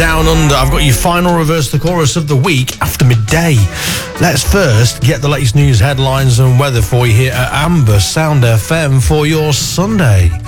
Down Under. I've got your final reverse the chorus of the week after midday. Let's first get the latest news headlines and weather for you here at Amber Sound FM for your Sunday.